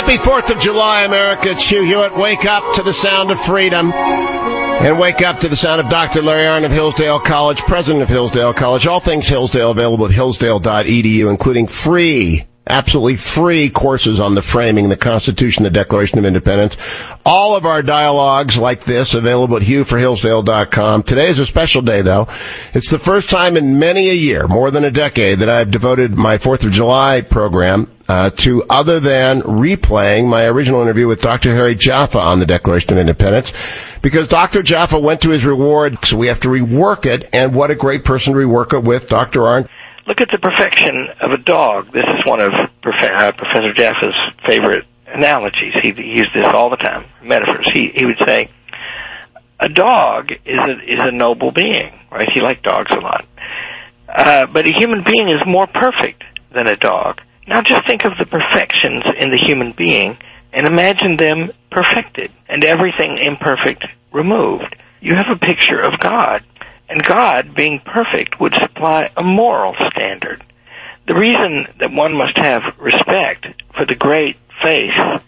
Happy 4th of July, America. It's Hugh Hewitt. Wake up to the sound of freedom. And wake up to the sound of Dr. Larry Arnn of Hillsdale College, president of Hillsdale College. All things Hillsdale available at hillsdale.edu, including free, absolutely free courses on the framing, the Constitution, the Declaration of Independence. All of our dialogues like this available at hughforhillsdale.com. Today is a special day, though. It's the first time in many a year, more than a decade, that I've devoted my 4th of July program to other than replaying my original interview with Dr. Harry Jaffa on the Declaration of Independence, because Dr. Jaffa went to his reward, so we have to rework it, and what a great person to rework it with, Dr. Arnn. Look at the perfection of a dog. This is one of Professor Jaffa's favorite analogies. He used this all the time, metaphors. He would say, a dog is a noble being, right? He liked dogs a lot. But a human being is more perfect than a dog. Now just think of the perfections in the human being and imagine them perfected and everything imperfect removed. You have a picture of God. And God, being perfect, would supply a moral standard. The reason that one must have respect for the great faiths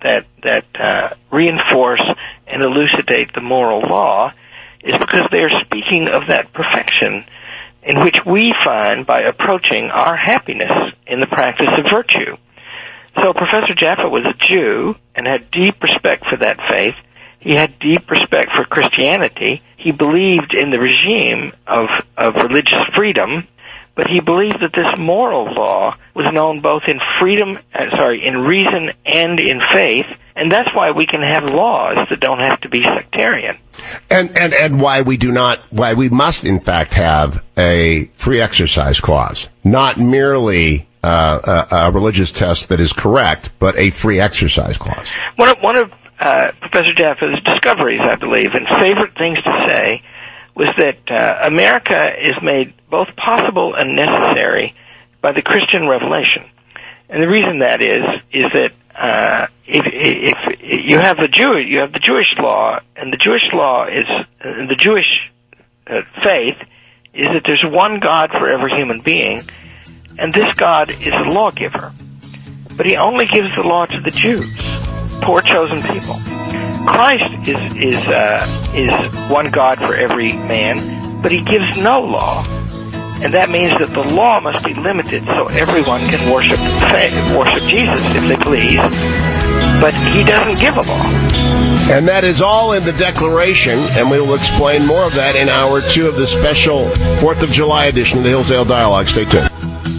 that reinforce and elucidate the moral law is because they are speaking of that perfection in which we find by approaching our happiness in the practice of virtue. So Professor Jaffa was a Jew and had deep respect for that faith. He had deep respect for Christianity. He believed in the regime of religious freedom, but he believed that this moral law was known both in in reason and in faith, and that's why we can have laws that don't have to be sectarian. And why we must in fact have a free exercise clause, not merely a religious test that is correct, but a free exercise clause. One of Professor Jaffa's discoveries, I believe, and favorite things to say, was that America is made both possible and necessary by the Christian revelation. And the reason that is that if you have the Jewish law, and the Jewish law is the Jewish faith is that there's one God for every human being, and this God is a lawgiver. But he only gives the law to the Jews, poor chosen people. Christ is one God for every man, but he gives no law. And that means that the law must be limited so everyone can worship Jesus if they please, but he doesn't give a law. And that is all in the Declaration, and we will explain more of that in Hour 2 of the special 4th of July edition of the Hillsdale Dialogue. Stay tuned.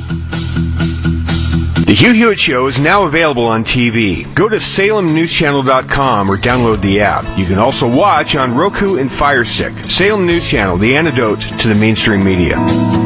The Hugh Hewitt Show is now available on TV. Go to SalemNewsChannel.com or download the app. You can also watch on Roku and Fire Stick. Salem News Channel, the antidote to the mainstream media.